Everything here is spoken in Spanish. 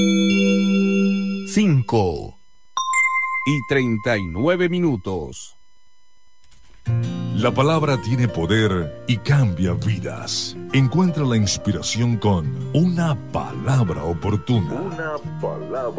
5:39. La palabra tiene poder y cambia vidas. Encuentra la inspiración con una palabra oportuna. Una palabra